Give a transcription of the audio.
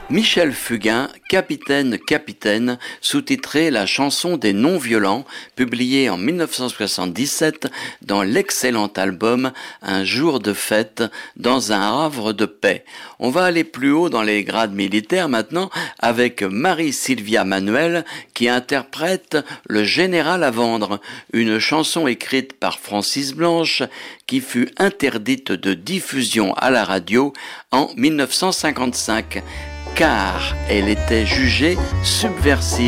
Michel Fugain, Capitaine, Capitaine, sous-titré La chanson des non-violents, publié en 1977 dans l'excellent album Un jour de fête dans un havre de paix. On va aller plus haut dans les grades militaires maintenant avec Marie-Sylvia Manuel qui interprète Le Général à vendre, une chanson écrite par Francis Blanche qui fut interdite de diffusion à la radio en 1955. Car elle était jugée subversive.